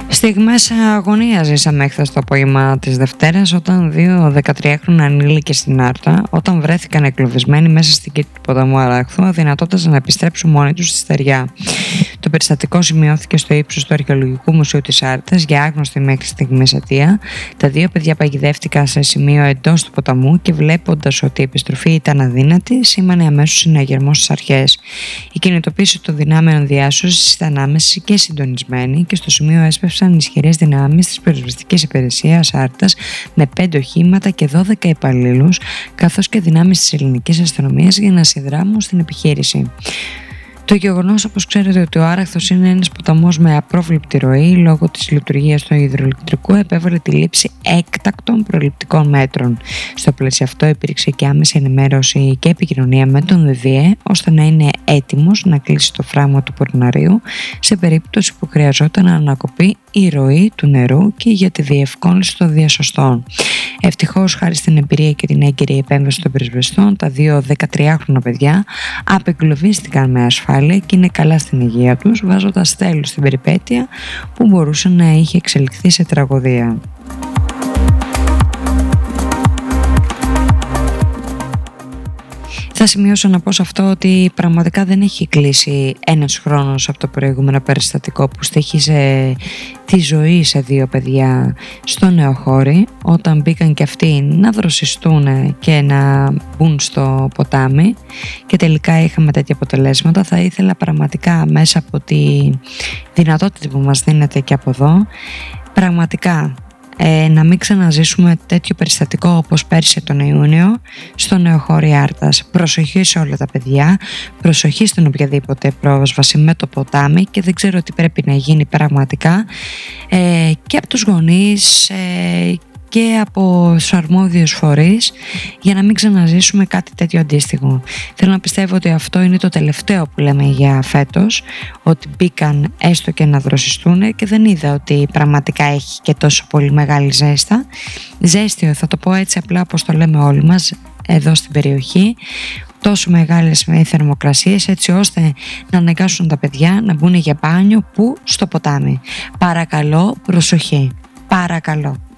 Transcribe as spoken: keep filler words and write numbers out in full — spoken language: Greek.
Στιγμές αγωνίας ζήσαμε χθες το απόγευμα της Δευτέρας, όταν δύο δεκατριάχρονα ανήλικες στην Άρτα, όταν βρέθηκαν εγκλωβισμένοι μέσα στην κήτη του ποταμού Αράχθου, αδυνατώντας να επιστρέψουν μόνοι τους στη στεριά. Το περιστατικό σημειώθηκε στο ύψος του Αρχαιολογικού Μουσείου της Άρτας για άγνωστη μέχρι στιγμής αιτία. Τα δύο παιδιά παγιδεύτηκαν σε σημείο εντός του ποταμού και, βλέποντας ότι η επιστροφή ήταν αδύνατη, σήμανε αμέσως συναγερμό στις αρχές. Η κινητοποίηση των δυνάμεων διάσωσης ήταν άμεση και συντονισμένη και στο σημείο έσπευσαν ισχυρές δυνάμεις της πυροσβεστικής υπηρεσίας Άρτας με πέντε οχήματα και δώδεκα υπαλλήλους, καθώς και δυνάμεις της ελληνικής αστυνομίας για να συνδράμουν στην επιχείρηση. Το γεγονός, όπως ξέρετε, ότι ο Άραχθος είναι ένας ποταμός με απρόβλεπτη ροή λόγω της λειτουργίας του υδροελεκτρικού, επέβαλε τη λήψη έκτακτων προληπτικών μέτρων. Στο πλαίσιο αυτό υπήρξε και άμεση ενημέρωση και επικοινωνία με τον ΔΔΕ, ώστε να είναι έτοιμος να κλείσει το φράγμα του Πορναρίου σε περίπτωση που χρειαζόταν να ανακοπεί η ροή του νερού και για τη διευκόλυνση των διασωστών. Ευτυχώς, χάρη στην εμπειρία και την έγκαιρη επέμβαση των πυροσβεστών, τα δύο δεκατριάχρονα παιδιά απεγκλωβίστηκαν με ασφάλεια και είναι καλά στην υγεία τους, βάζοντας τέλος στην περιπέτεια που μπορούσε να είχε εξελιχθεί σε τραγωδία. Θα σημειώσω να πω σε αυτό ότι πραγματικά δεν έχει κλείσει ένας χρόνος από το προηγούμενο περιστατικό που στοίχιζε τη ζωή σε δύο παιδιά στο Νεοχώρι, όταν μπήκαν και αυτοί να δροσιστούν και να μπουν στο ποτάμι και τελικά είχαμε τέτοια αποτελέσματα. Θα ήθελα πραγματικά, μέσα από τη δυνατότητα που μας δίνεται και από εδώ, πραγματικά Ε, να μην ξαναζήσουμε τέτοιο περιστατικό όπως πέρσι τον Ιούνιο στο Νεοχώρι Άρτας. Προσοχή σε όλα τα παιδιά, προσοχή στην οποιαδήποτε πρόσβαση με το ποτάμι, και δεν ξέρω τι πρέπει να γίνει πραγματικά ε, και από τους γονείς ε, και από τους αρμόδιους φορείς, για να μην ξαναζήσουμε κάτι τέτοιο αντίστοιχο. Θέλω να πιστεύω ότι αυτό είναι το τελευταίο που λέμε για φέτος, ότι μπήκαν έστω και να δροσιστούν, και δεν είδα ότι πραγματικά έχει και τόσο πολύ μεγάλη ζέστα. Ζέστιο, θα το πω έτσι απλά όπως το λέμε όλοι μας εδώ στην περιοχή, τόσο μεγάλες οι θερμοκρασίες, έτσι ώστε να αναγκάσουν τα παιδιά να μπουν για μπάνιο που στο ποτάμι. Παρακαλώ, προσοχή, παρακαλώ.